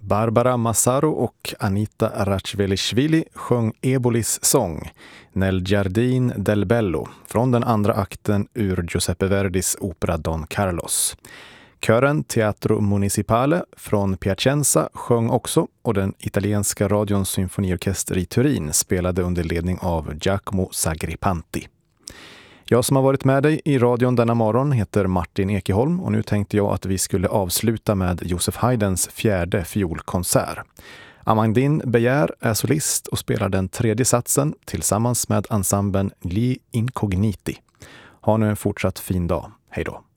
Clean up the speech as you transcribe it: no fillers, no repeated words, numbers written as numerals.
Barbara Massaro och Anita Rachvelishvili sjöng Ebolis sång, Nel Giardin del Bello, från den andra akten ur Giuseppe Verdis opera Don Carlos. Kören Teatro Municipale från Piacenza sjöng också, och den italienska radions symfoniorkester i Turin spelade under ledning av Giacomo Sagripanti. Jag som har varit med dig i radion denna morgon heter Martin Ekeholm, och nu tänkte jag att vi skulle avsluta med Joseph Haydns 4:e fiolkonsert. Amandine Beyer är solist och spelar den 3:e satsen tillsammans med ensemblen Gli Incogniti. Ha nu en fortsatt fin dag. Hej då!